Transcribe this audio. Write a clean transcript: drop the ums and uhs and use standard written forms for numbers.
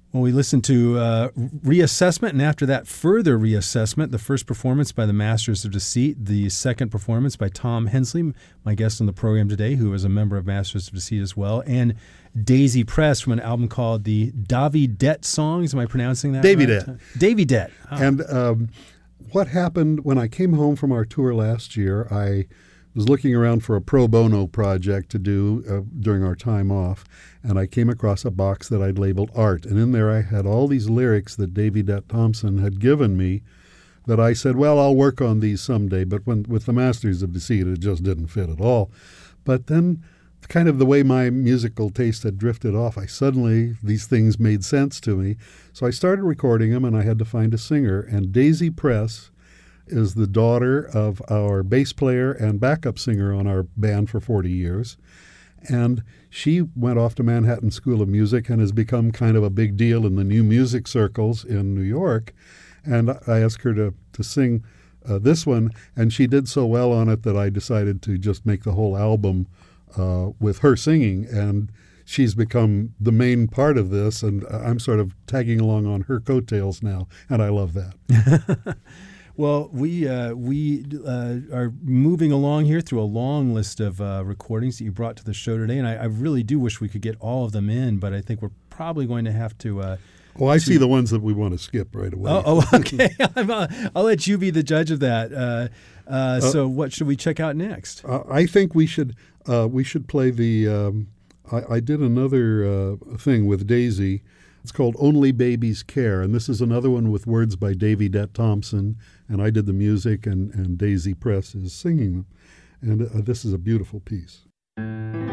Well, we listened to Reassessment, and after that, Further Reassessment, the first performance by the Masters of Deceit, the second performance by Tom Hensley, my guest on the program today, who is a member of Masters of Deceit as well, and Daisy Press from an album called the Davy Det Songs. Am I pronouncing that Davy right? Det. Davy Det. Oh. And what happened when I came home from our tour last year, I was looking around for a pro bono project to do during our time off, and I came across a box that I'd labeled Art, and in there I had all these lyrics that Davy Det Thompson had given me that I said, well, I'll work on these someday, but with the Masters of Deceit, it just didn't fit at all. But then, kind of the way my musical taste had drifted off, these things made sense to me, so I started recording them, and I had to find a singer, and Daisy Press is the daughter of our bass player and backup singer on our band for 40 years. And she went off to Manhattan School of Music and has become kind of a big deal in the new music circles in New York. And I asked her to sing this one, and she did so well on it that I decided to just make the whole album with her singing. And she's become the main part of this, and I'm sort of tagging along on her coattails now, and I love that. Well, we are moving along here through a long list of recordings that you brought to the show today, and I really do wish we could get all of them in, but I think we're probably going to have to... I see the ones that we want to skip right away. Okay. I'll let you be the judge of that. So what should we check out next? I think we should play the... I did another thing with Daisy. It's called Only Babies Care, and this is another one with words by Davy Det Thompson, and I did the music, and Daisy Press is singing them. And this is a beautiful piece.